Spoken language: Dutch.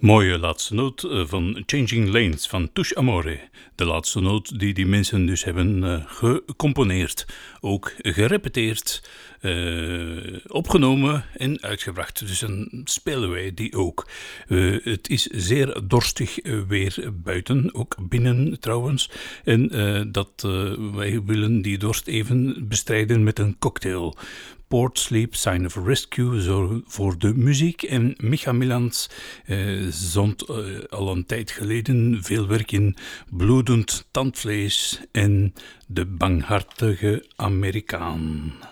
Mooie laatste noot van Changing Lanes van Touche Amore. De laatste noot die mensen dus hebben gecomponeerd, ook gerepeteerd, opgenomen en uitgebracht. Dus dan spelen wij die ook. Het is zeer dorstig weer buiten, ook binnen trouwens. En wij willen die dorst even bestrijden met een cocktail. Port Sleep, Sign of Rescue voor de muziek. En Micha Milans zond al een tijd geleden veel werk in Bloedend Tandvlees en De Banghartige Amerikaan.